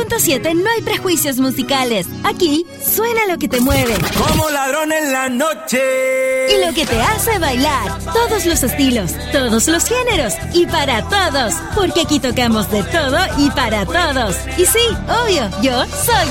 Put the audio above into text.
90.7 no hay prejuicios musicales. Aquí suena lo que te mueve. Como ladrón en la noche. Y lo que te hace bailar. Todos los estilos, todos los géneros y para todos. Porque aquí tocamos de todo y para todos. Y sí, obvio, yo soy